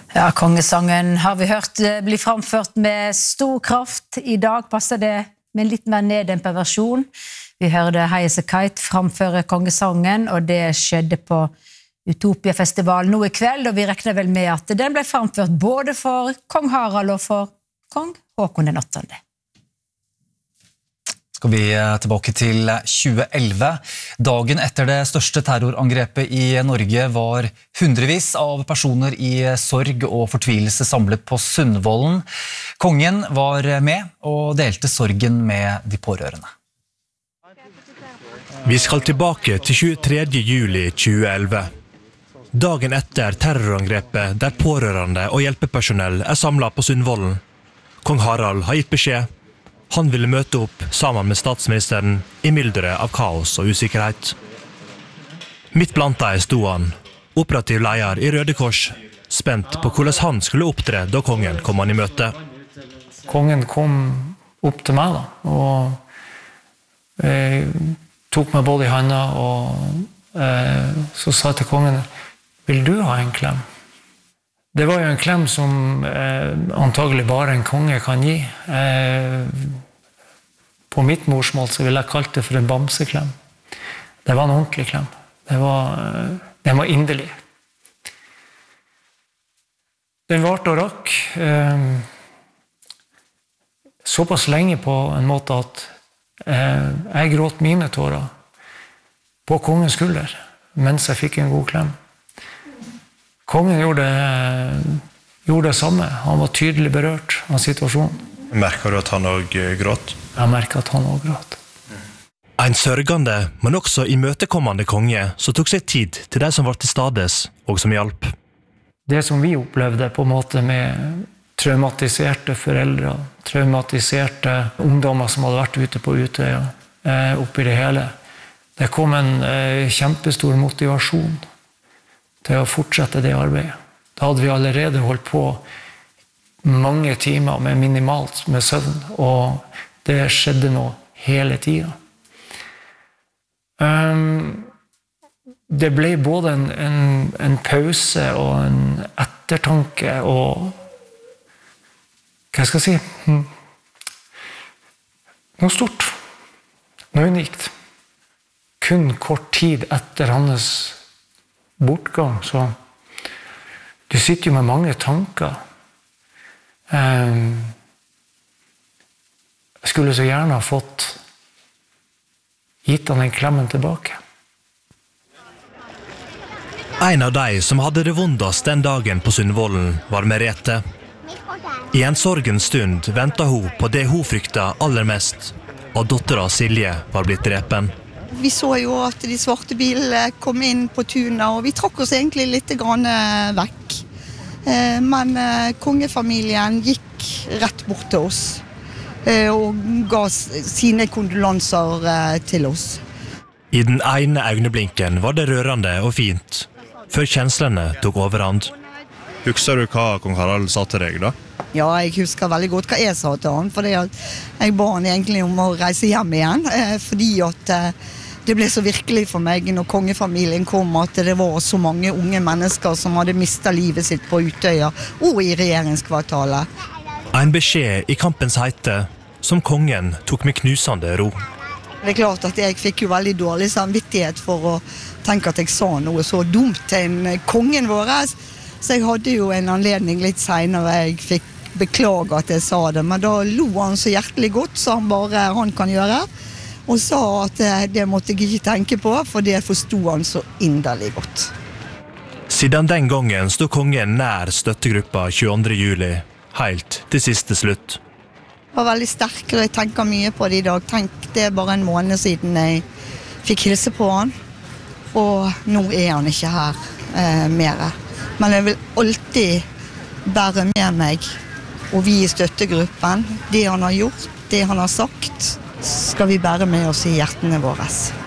Ja, kongesangen har vi hørt bli framført med stor kraft. I dag passer det med en litt mer neddempet versjon. Vi hørte High as a Kite framføre kongesangen, og det skjedde på Utopia-festivalen nå i kveld, og vi regner vel med at den ble framført både for kong Harald og for kong Håkon den 8. Skal vi tilbake til 2011. Dagen etter det største terrorangrepet i Norge var hundrevis av personer i sorg og fortvilelse samlet på Sundvolden. Kongen var med og delte sorgen med de pårørende. Vi skal tilbake til 23. juli 2011. Dagen etter terrorangrepet der pårørende og hjelpepersonell samlet på Sundvolden. Kong Harald har gitt beskjed. Han ville møte opp sammen med statsministeren i mylderet av kaos og usikkerhet. Midt blant deg sto han, operativ leder i Røde Kors, spent på hvordan han skulle opptre da kongen kom han i møte. Kongen kom opp til meg da, og tok meg både i handa, og så sa jeg til kongen, vil du ha en klem? Det var jo en klem som antagelig bare en konge kan gi. På mitt morsmål så ville jeg kalt det for en bamseklem. Det var en ordentlig klem. Den var inderlig. Den varte og rakk såpass lenge på en måte at jeg gråt mine tårer på kongens skulder mens jeg fikk en god klem. Kongen gjorde det samme. Han var tydelig berørt av situasjonen. Merker du at han også gråt? Jeg merker at han også gråt. En sørgende, men også imøtekommende konge som tok seg tid til de som var til stades og som hjalp. Det som vi opplevde på en måte med traumatiserte foreldre, traumatiserte ungdommer som hadde vært ute på Utøya, oppi det hele, det kom en kjempestor motivasjon til å fortsette det arbeidet. Da hadde vi allerede holdt på mange timer med minimalt med søvn, og det skjedde nå hele tiden. Det ble både en pause og en ettertanke, og hva skal jeg si? Noe stort, noe unikt. Kun kort tid etter hans bortgang, så du sitter jo med mange tanker. Jeg skulle så gjerne ha fått gitt han en klemmen tilbake. En av de som hadde det vondest den dagen på Sundvolden var Merete. I en sorgens stund ventet hun på det hun fryktet aller mest, og datteren Silje var blitt drepen. Vi så jo at de svarte bilene kom inn på tunet, og vi trakk oss egentlig litt vekk. Men kongefamilien gikk rett bort til oss og ga sine kondolanser til oss. I den ene øyneblinken var det rørende og fint, før kjenslene tok overhånd. Husker du hva kong Harald sa til deg da? Ja, jeg husker veldig godt hva jeg sa til han, fordi jeg ba han egentlig om å reise hjem igjen, fordi at det ble så virkelig for meg når kongefamilien kom at det var så mange unge mennesker som hadde mistet livet sitt på Utøya og i regjeringskvartalet. En beskjed i kampens heite som kongen tok med knusende ro. Det klart at jeg fikk jo veldig dårlig samvittighet for å tenke at jeg sa noe så dumt til en kongen vår. Så jeg hadde jo en anledning litt senere jeg fikk beklage at jeg sa det, men da lo han så hjertelig godt som han kan gjøre. Og sa at det måtte jeg ikke tenke på, for det forstod han så inderlig godt. Siden den gangen stod kongen nær støttegruppa 22. juli, helt til siste slutt. Det var veldig sterk, og jeg tenker mye på det i dag. Tenk, det bare en måned siden jeg fikk hilse på han, og nå han ikke her mer. Men jeg vil alltid bære med meg, og vi i støttegruppen, det han har gjort, det han har sagt, skal vi bære med oss i hjertene våre.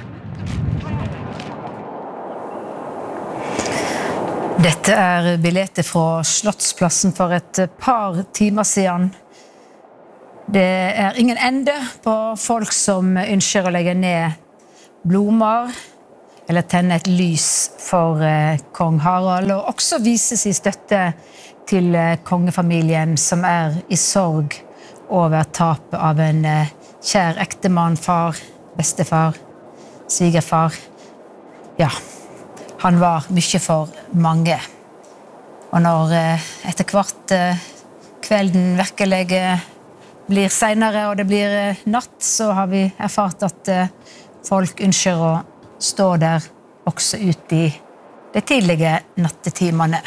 Dette bildet fra Slottsplassen for et par timer siden. Det ingen ende på folk som ønsker å legge ned blomster, eller tenne et lys for kong Harald, og også vise sin støtte til kongefamilien som i sorg over tapet av en kjær ektemann, far, bestefar, svigerfar. Ja, han var mye for mange. Og når etter hvert kvelden virkelig blir senere, og det blir natt, så har vi erfart at folk ønsker å stå der også ut i de tidlige nattetimene.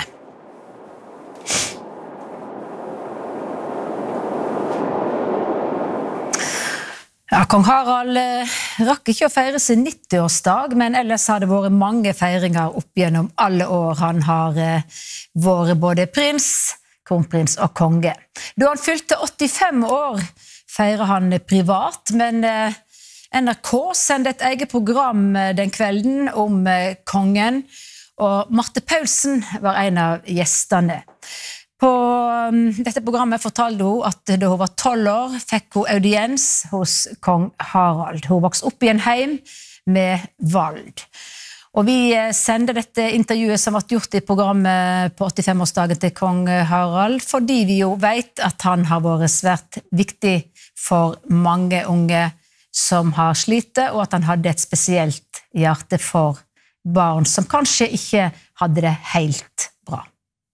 Ja, kong Harald rakk ikke å feire sin 90-årsdag, men ellers har det vært mange feiringer opp gjennom alle år. Han har vært både prins, kronprins og konge. Da han fylte 85 år, feirer han privat, men NRK sendte et eget program den kvelden om kongen, og Marte Paulsen var en av gjestene. På dette programmet fortalte hun at da hun var 12 år, fikk hun audiens hos kong Harald. Hun vokste opp i en heim med Vald. Og vi sender dette intervjuet som ble gjort i programmet på 85-årsdagen til kong Harald, fordi vi jo vet at han har vært svært viktig for mange unge som har slitet, og at han hadde et spesielt hjerte for barn som kanskje ikke hadde det helt bra.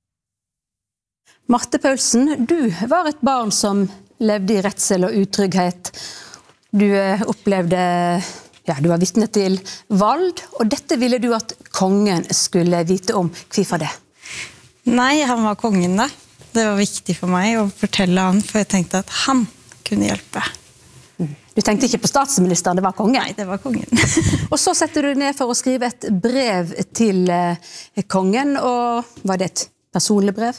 Marte Paulsen, du var et barn som levde i redsel og utrygghet. Du opplevde, du var vitne til Vald, og dette ville du at kongen skulle vite om. Hvorfor det? Nei, han var kongen da. Det var viktig for meg å fortelle han, for jeg tenkte at han kunne hjelpe. Du tenkte ikke på statsministeren, det var kongen? Nei, det var kongen. Og så setter du ned for å skrive et brev til kongen, og var det et personlig brev?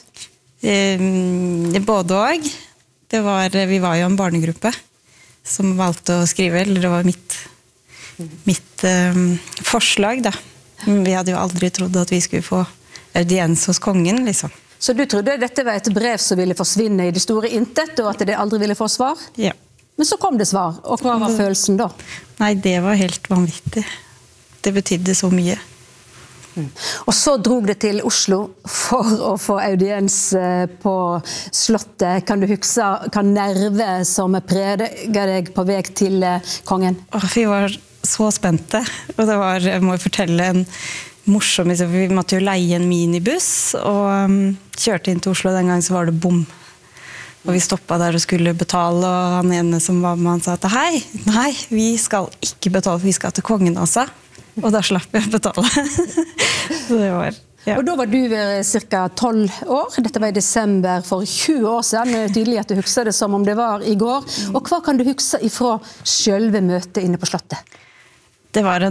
Både og. Vi var jo en barnegruppe som valgte å skrive, eller det var mitt forslag da. Vi hadde jo aldri trodd at vi skulle få audiens hos kongen, liksom. Så du trodde dette var et brev som ville forsvinne i det store intet, og at det aldri ville få svar? Ja. Men så kom det svar, og hva var følelsen da? Nei, det var helt vanvittig. Det betydde så mye. Og så drog det til Oslo for å få audiens på slottet. Kan du huske hva nerve som preget deg på vei til kongen? Vi var så spente, og det var, jeg må fortelle en morsom, vi måtte jo leie en minibuss, og kjørte inn til Oslo. Den gang så var det bom. Og vi stoppet der og skulle betale, og han ene som var med, han sa at nei, vi skal ikke betale, vi skal til kongen også. Og da slapp jeg å betale. Så det var, ja. Og da var du cirka 12 år. Dette var i desember for 20 år siden. Det er tydelig at du husker det som om det var i går. Og hva kan du huske ifra selve møtet inne på slottet? Det var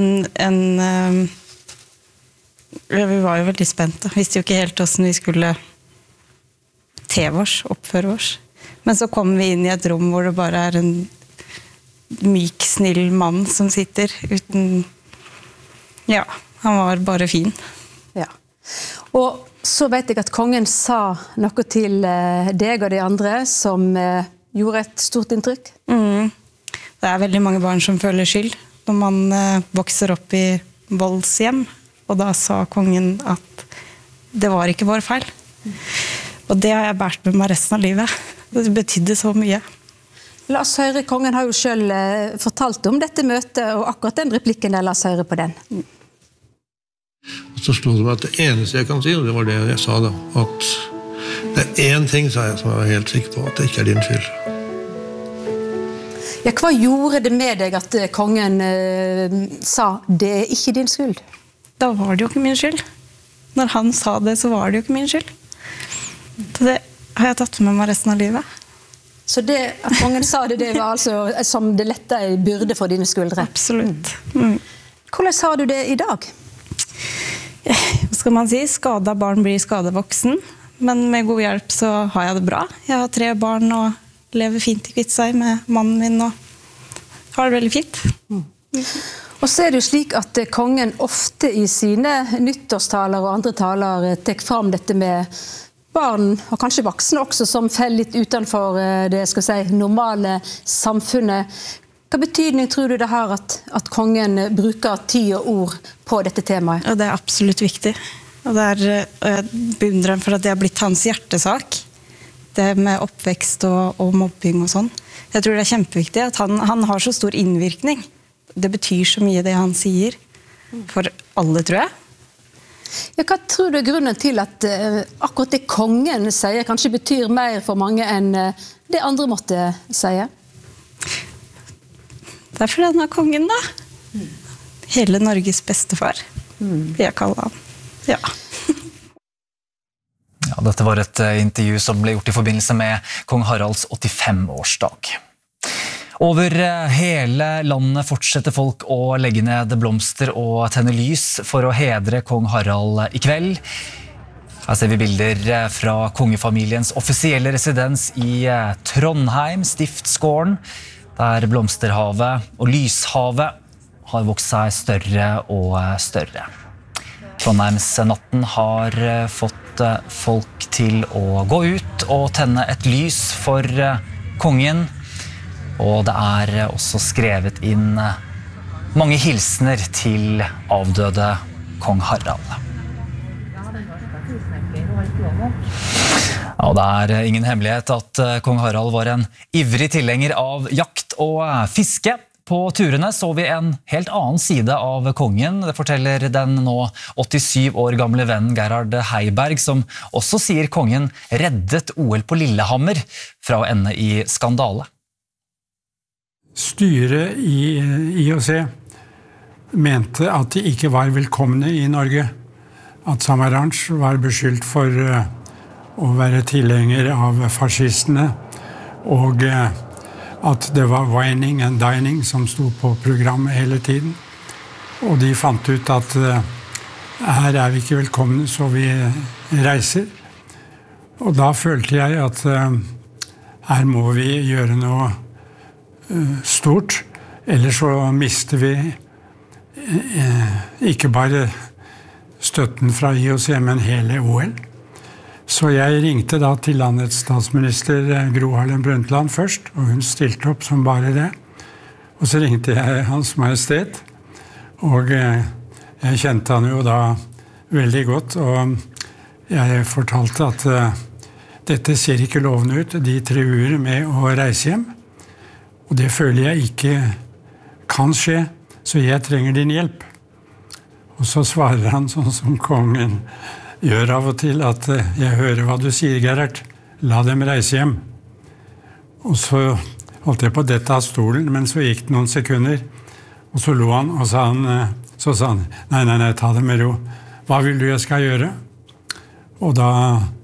vi var jo veldig spent. Vi visste jo ikke helt hvordan vi skulle oppføre oss. Men så kom vi inn i et rom hvor det bare en myk, snill mann som sitter uten... Ja, han var bare fin. Ja. Og så vet jeg at kongen sa noe til deg og de andre som gjorde et stort inntrykk. Det er veldig mange barn som føler skyld når man vokser opp i voldshjem. Og da sa kongen at det var ikke vår feil. Og det har jeg båret med meg resten av livet. Det betydde så mye. La oss høre, kongen har jo selv fortalt om dette møtet, og akkurat den replikken der, la oss høre på den. Så slo det meg at det eneste jeg kan si, og det var det jeg sa da, at det er en ting, sa jeg, som jeg var helt sikker på, at det ikke er din skyld. Ja, hva gjorde det med deg at kongen sa, det er ikke din skyld? Da var det jo ikke min skyld. Når han sa det, så var det jo ikke min skyld. Så det har jeg tatt med meg resten av livet. Så det at kongen sa det, det var altså som det lette en byrde for dine skuldre? Absolutt. Hvordan har du det i dag? Hva skal man si? Skadet barn blir skadet voksen. Men med god hjelp så har jeg det bra. Jeg har 3 barn og lever fint i Kviteseid med mannen min og har det veldig fint. Og så er det jo slik at kongen ofte i sine nyttårstaler og andre taler tek fram dette med barn, og kanskje voksne også, som feller litt utenfor det skal si, normale samfunnet. Hva betyr betydning tror du det har at kongen bruker tid og ord på dette temaet? Ja, det absolutt viktig. Og jeg beundrer ham for at det har blitt hans hjertesak. Det med oppvekst og mobbing og sånn. Jeg tror det er kjempeviktig at han har så stor innvirkning. Det betyr så mye det han sier. For alle, tror jeg. Ja, hva tror du er grunnen til at akkurat det kongen sier kanskje betyr mer for mange enn det andre måtte si? Det er fordi han er kongen, da. Hele Norges bestefar, vil jeg kalle han. Ja. Ja, dette var et intervju som ble gjort i forbindelse med kong Haralds 85-årsdag. Over hele landet fortsetter folk å legge ned blomster og tenne lys for å hedre kong Harald i kveld. Her ser vi bilder fra kongefamiliens offisielle residens i Trondheim, Stiftsgården, der blomsterhavet og lyshavet har vokst seg større og større. Trondheimsnatten har fått folk til å gå ut og tenne et lys for kongen, og det er også skrevet inn mange hilsener til avdøde kong Harald. Ja, det er ingen hemmelighet at kong Harald var en ivrig tilhenger av jakt og fiske. På turene så vi en helt annen side av kongen. Det forteller den nå 87 år gamle vennen Gerhard Heiberg, som også sier kongen reddet OL på Lillehammer fra å ende i skandale. Styret i IOC mente at de ikke var velkomne i Norge. At Samaranch var beskyldt for å være tilhenger av fascistene, og at det var wining and dining som stod på programmet hele tiden. Og de fant ut at her er vi ikke velkomne, så vi reiser. Og da følte jeg at her må vi gjøre noe stort, ellers så mister vi ikke bare støtten fra IOC, men hele OL. Så jeg ringte da til landets statsminister Gro Harlem Brundtland først, og hun stilte opp som bare det. Og så ringte jeg Hans Majestet, og jeg kjente han jo da veldig godt, og jeg fortalte at dette ser ikke lovende ut, de truer med å reise hjem. Og det føler jeg ikke kan skje, så jeg trenger din hjelp. Og så svarer han sånn som kongen gjør av og til, at jeg hører hva du sier, Gerhard. La dem reise hjem. Og så holdt jeg på dette av stolen, men så gikk det noen sekunder, og så lo han, og så sa han, nei, ta det med ro. Hva vil du jeg skal gjøre? Og da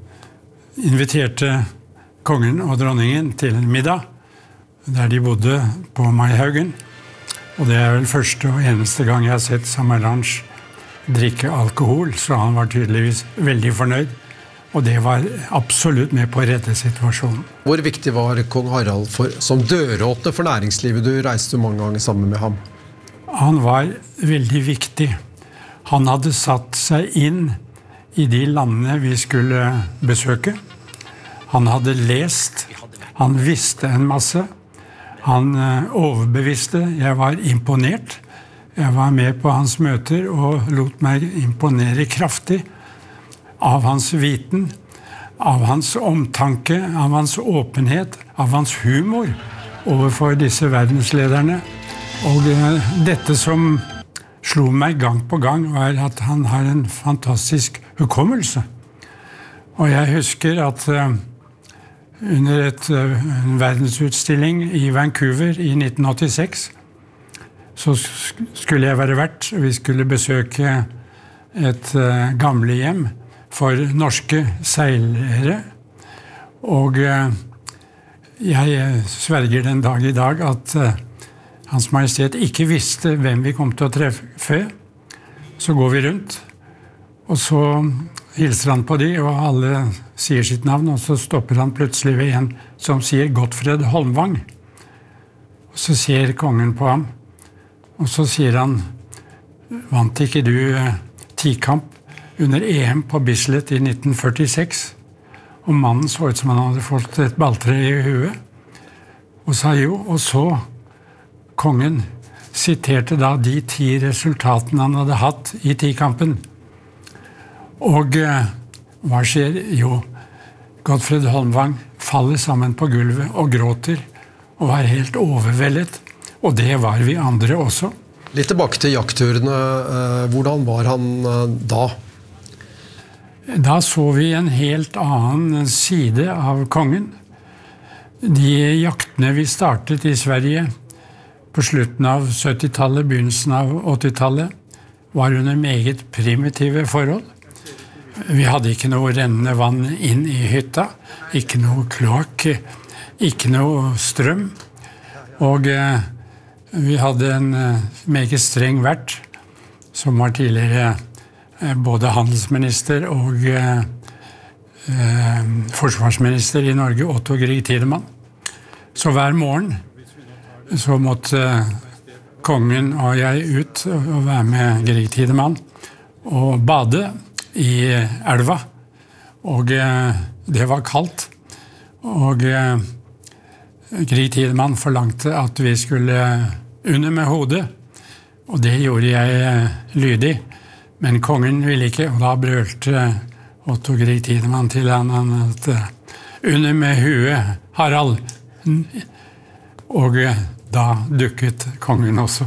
inviterte kongen og dronningen til en middag, der de bodde på Maihaugen. Og det er vel første og eneste gang jeg har sett Samaranch drikke alkohol, så han var tydeligvis veldig fornøyd. Og det var absolutt med på å redde situasjonen. Hvor viktig var kong Harald som døråpner for næringslivet? Du reiste mange ganger sammen med ham. Han var veldig viktig. Han hadde satt seg inn i de landene vi skulle besøke. Han hadde lest. Han visste en masse. Han overbeviste. Jeg var imponert. Jeg var med på hans møter og lot meg imponere kraftig av hans viten, av hans omtanke, av hans åpenhet, av hans humor overfor disse verdenslederne. Og dette som slo meg gang på gang var at han har en fantastisk hukommelse. Og jeg husker at under en verdensutstilling i Vancouver i 1986, så skulle jeg være vert. Vi skulle besøke et gamlehjem for norske seilere. Og jeg sverger den dag i dag at Hans Majestet ikke visste hvem vi kom til å treffe. Så går vi rundt, og så hilser han på de, og alle sier sitt navn, og så stopper han plutselig ved en som sier Gottfred Holmvang. Og så ser kongen på ham, og så sier han, vant ikke du tikamp under EM på Bislett i 1946? Og mannen så ut som han hadde fått et balltre i huet, og sa jo, og så kongen siterte da de 10 resultatene han hadde hatt i 10-kampen. Og hva skjer? Jo, Gottfred Holmvang faller sammen på gulvet og gråter og er helt overveldet. Og det var vi andre også. Litt tilbake til jaktturene. Hvordan var han da? Da så vi en helt annen side av kongen. De jaktene vi startet i Sverige på slutten av 70-tallet, begynnelsen av 80-tallet, var under meget primitive forhold. Vi hadde ikke noe rennende vann inn i hytta, ikke noe kloakk, ikke noe strøm. Og vi hadde en meget streng vert, som var tidligere både handelsminister og forsvarsminister i Norge, Otto Grieg Tidemann. Så hver morgen så måtte kongen og jeg ut og være med Grieg Tidemann og bade i elva. Og det var kaldt. Og Grieg Tidemann forlangte at vi skulle under med hodet. Og det gjorde jeg lydig. Men kongen ville ikke, og da brølte Otto Grieg Tidemann til han at under med huet, Harald. Og da dukket kongen også.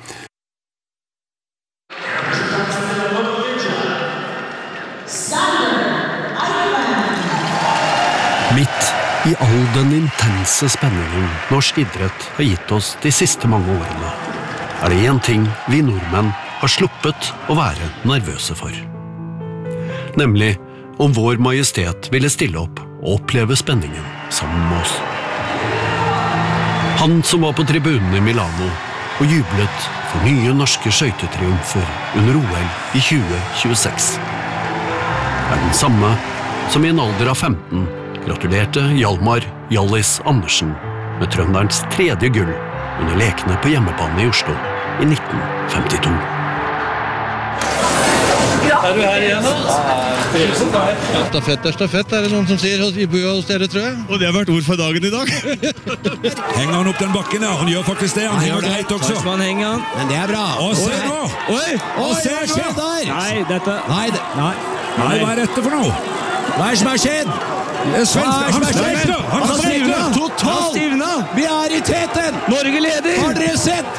Midt i all den intense spenningen norsk idrett har gitt oss de siste mange årene, det en ting vi nordmenn har sluppet å være nervøse for. Nemlig om vår majestet ville stille opp og oppleve spenningen sammen med oss. Han som var på tribunen i Milano og jublet for nye norske skøytetriumfer under OL i 2026, den samme som i en alder av 15 gratulerte Hjalmar Hjallis Andersen med trønderens 3. gull under lekene på hjemmebane i Oslo i 1952. Du her igjen da? Stafett stafett, det noen som sier i bua hos dere, tror jeg. Og det har vært ord for dagen i dag. Henger han opp den bakken her? Han gjør faktisk det, han henger greit også. Henger han. Men det er bra. Og se nå! Oi, se hva skjer der? Nei, dette... Nei, hva er dette for noe? Hva er som har skjedd? Han stivna! Totalt! Vi er i teten! Norge leder! Har dere sett?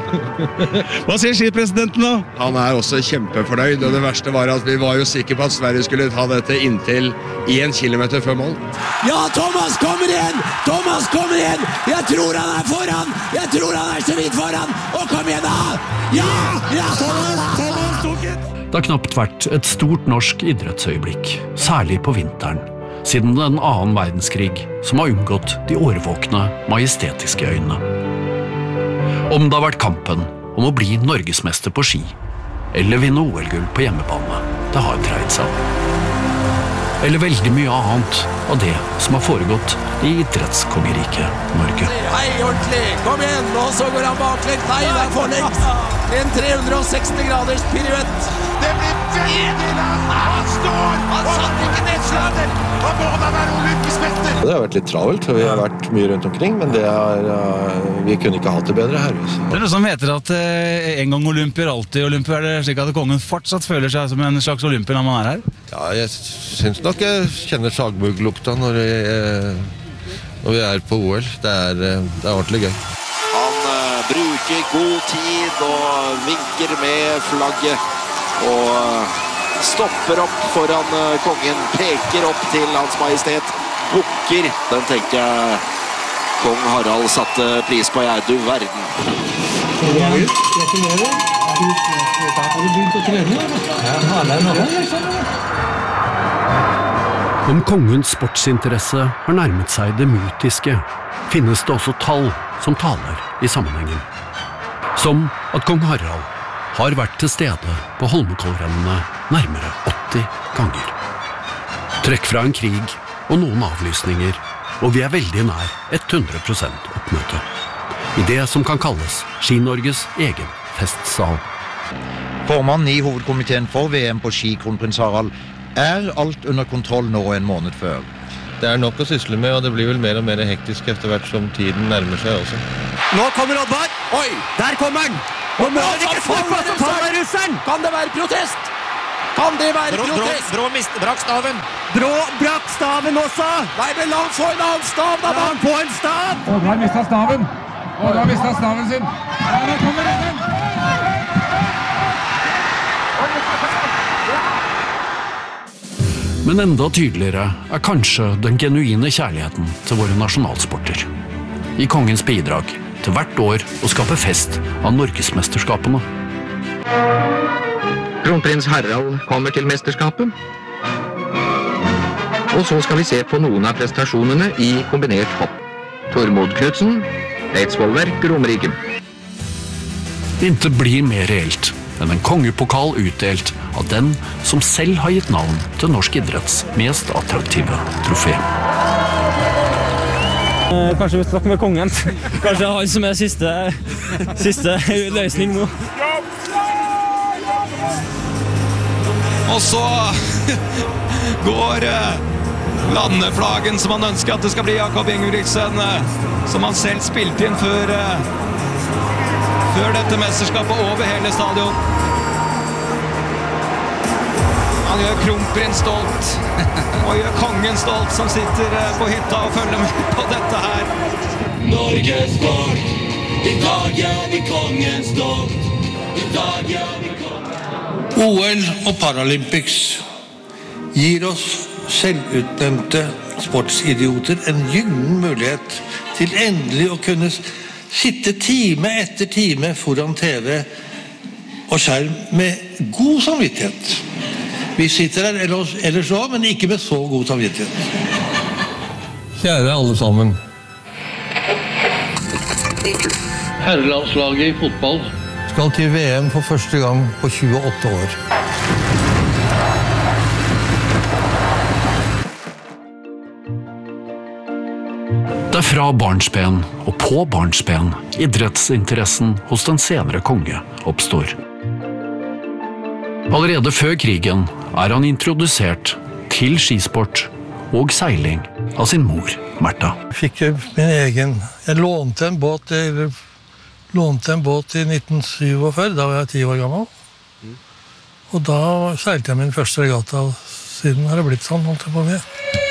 Hva sier skipresidenten da? Han er også kjempefornøyd, og det verste var at vi var jo sikre på at Sverige skulle ta dette inntil 1 kilometer før mål. Ja, Thomas kommer igjen! Thomas kommer igjen! Jeg tror han er foran! Jeg tror han er så vidt foran! Og kom igjen da! Ja! Thomas tok et! Det har knapt vært et stort norsk idrettsøyeblikk, særlig på vinteren, siden den 2. verdenskrig som har unngått de årvåkne, majestetiske øynene. Om det har vært kampen om å bli norgesmester på ski, eller vinne OL-gull på hjemmebane, det har dreid seg om. Eller veldig mye annet av det som har foregått i idrettskongeriket Norge. Hei, ordentlig! Kom igjen! Og så går han baklengt. Nei, det er forlengt! En 360 graders piruett. Det blir veldig langt! Han står! Han satt ikke nedslaget! Han må da være olympesmester! Det har vært litt travelt, vi har vært mye rundt omkring, men vi kunne ikke hatt det bedre her. Det er noe som heter at en gang olympier, alltid olympier. Er det slik at kongen fortsatt føler seg som en slags olympier når man er her? Ja, jeg synes nok jeg kjenner sagbuglukta når vi er på OL. Det er ordentlig gøy. Han bruker god tid og vinker med flagget og stopper opp foran kongen, peker opp til hans majestet, bukker. Den tenker jeg kong Harald satte pris på, du verden. Gratulerer. Har du begynt å trene? Ja, Om kongens sportsinteresse har nærmet seg det mytiske, finnes det også tall som taler i sammenhengen. Som at kong Harald har vært til stede på Holmenkollrennene nærmere 80 ganger. Trekk fra en krig og noen avlysninger, og vi er veldig nær 100% oppmøte. I det som kan kalles Ski-Norges egen festsal. Formann i hovedkomiteen for VM på ski, kronprins Harald, alt under kontroll nå en måned før. Det nok å sysle med, og det blir vel mer og mer hektisk etter hvert som tiden nærmer seg også. Nå kommer Oddvar! Oi, der kommer han! Nå må han ikke få russeren! Kan det være protest? Kan det være protest? Brå brakk staven. Brå brakk staven også! Nei, men la han få en annen stav, da! La han få en stav! Oddvar mistet staven. Oddvar mistet staven sin. Der kommer redden! Men enda tydeligere kanskje den genuine kjærligheten til våre nasjonalsporter. I kongens bidrag til hvert år å skape fest av Norgesmesterskapene. Kronprins Harald kommer til mesterskapet. Og så skal vi se på noen av prestasjonene i kombinert hopp. Tormod Knudsen, Eidsvoll Verk, Romerike. Intet blir mer reelt enn en kongepokal utdelt av den som selv har gitt navn til norsk idretts mest attraktive trofé. Kanskje vi snakker med kongen. Kanskje han som siste løsning nå. Og så går landeflaggen som han ønsker at det skal bli Jakob Ingebrigtsen, som han selv spilte inn før dette mesterskapet over hele stadion. Han gjør kronprins stolt, og gjør kongen stolt, som sitter på hytta og følger med på dette her. Norges sport, i dag gjør vi kongen stolt. I dag gjør vi kongen. OL og Paralympics gir oss selvutnevnte sportsidioter en gyllen mulighet til endelig å kunne sitte time etter time foran TV og skjerm med god samvittighet. Vi sitter her ellers også, men ikke med så god samvittighet. Kjære alle sammen. Herrelandslaget i fotball skal til VM for første gang på 28 år. Det fra barnsben og på barnsben idrettsinteressen hos den senere konge oppstår. Allerede før krigen han introdusert til skisport og seiling av sin mor, Märtha. Jeg fikk min egen. Jeg lånte en båt i 1947, da var jeg 10 år gammel. Og da seilte jeg min første regatta, siden har det blitt sånn, holdt jeg på med.